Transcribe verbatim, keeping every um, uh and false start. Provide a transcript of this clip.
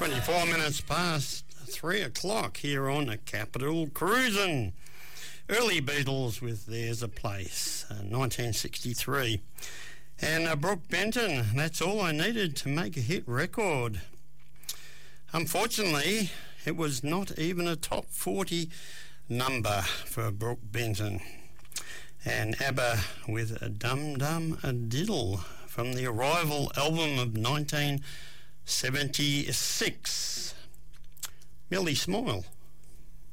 twenty-four minutes past three o'clock here on a Capital Cruisin'. Early Beatles with There's a Place, uh, nineteen sixty-three. And uh, Brooke Benton, That's All I Needed to Make a Hit record. Unfortunately, it was not even a top forty number for Brooke Benton. And ABBA with a Dum Dum a Diddle from the Arrival album of nineteen seventy-six. Millie Smile.